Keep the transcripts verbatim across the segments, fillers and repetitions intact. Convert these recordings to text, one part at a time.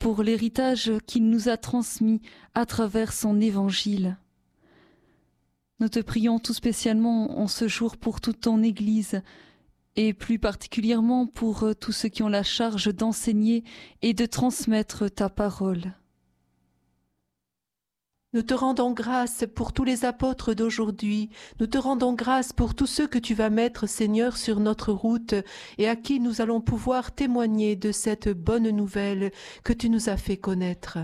pour l'héritage qu'il nous a transmis à travers son évangile. Nous te prions tout spécialement en ce jour pour toute ton Église, et plus particulièrement pour tous ceux qui ont la charge d'enseigner et de transmettre ta parole. Nous te rendons grâce pour tous les apôtres d'aujourd'hui. Nous te rendons grâce pour tous ceux que tu vas mettre, Seigneur, sur notre route et à qui nous allons pouvoir témoigner de cette bonne nouvelle que tu nous as fait connaître.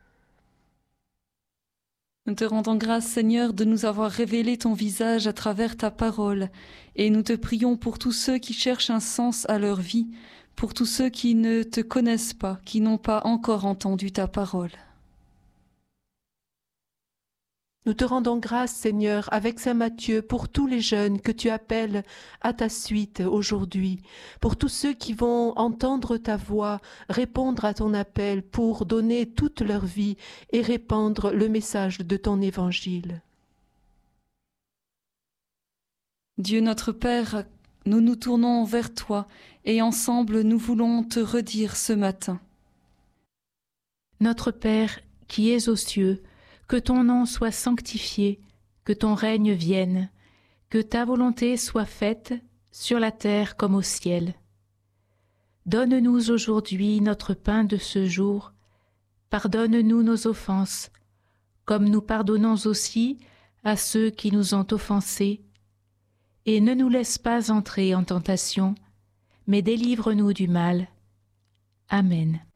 Nous te rendons grâce, Seigneur, de nous avoir révélé ton visage à travers ta parole, et nous te prions pour tous ceux qui cherchent un sens à leur vie, pour tous ceux qui ne te connaissent pas, qui n'ont pas encore entendu ta parole. Nous te rendons grâce, Seigneur, avec Saint Matthieu, pour tous les jeunes que tu appelles à ta suite aujourd'hui, pour tous ceux qui vont entendre ta voix, répondre à ton appel pour donner toute leur vie et répandre le message de ton évangile. Dieu notre Père, nous nous tournons vers toi et ensemble nous voulons te redire ce matin. Notre Père qui es aux cieux, que ton nom soit sanctifié, que ton règne vienne, que ta volonté soit faite sur la terre comme au ciel. Donne-nous aujourd'hui notre pain de ce jour. Pardonne-nous nos offenses, comme nous pardonnons aussi à ceux qui nous ont offensés. Et ne nous laisse pas entrer en tentation, mais délivre-nous du mal. Amen.